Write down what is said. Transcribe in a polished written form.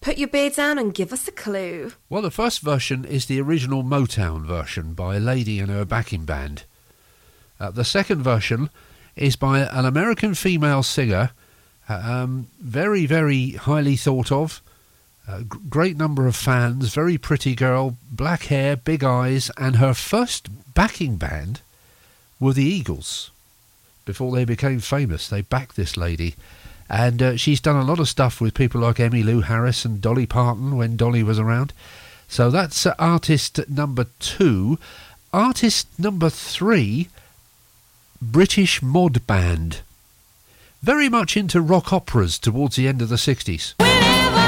Put your beer down and give us a clue. Well, the first version is the original Motown version by a lady and her backing band. The second version is by an American female singer, very, very highly thought of, great number of fans, very pretty girl, black hair, big eyes, and her first backing band were the Eagles. Before they became famous, they backed this lady. And she's done a lot of stuff with people like Emmylou Harris and Dolly Parton when Dolly was around. So that's artist number 2. Artist number 3, British mod band. Very much into rock operas towards the end of the 60s.